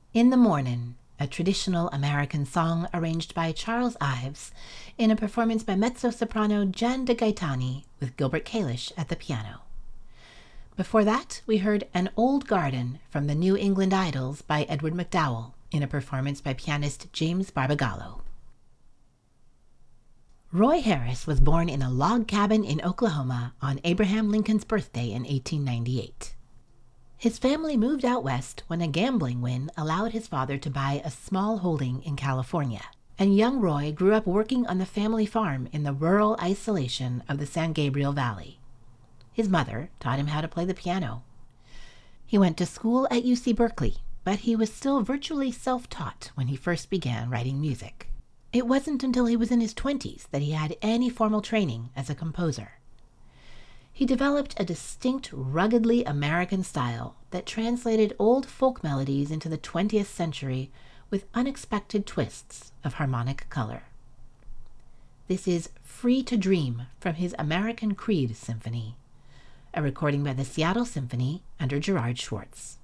In the Mornin', a traditional American song arranged by Charles Ives in a performance by mezzo-soprano Jan de Gaetani with Gilbert Kalish at the piano. Before that, we heard An Old Garden from the New England Idols by Edward McDowell in a performance by pianist James Barbagallo. Roy Harris was born in a log cabin in Oklahoma on Abraham Lincoln's birthday in 1898. His family moved out west when a gambling win allowed his father to buy a small holding in California, and young Roy grew up working on the family farm in the rural isolation of the San Gabriel Valley. His mother taught him how to play the piano. He went to school at UC Berkeley, but he was still virtually self-taught when he first began writing music. It wasn't until he was in his 20s that he had any formal training as a composer. He developed a distinct, ruggedly American style that translated old folk melodies into the 20th century with unexpected twists of harmonic color. This is Free to Dream from his American Creed Symphony, a recording by the Seattle Symphony under Gerard Schwartz.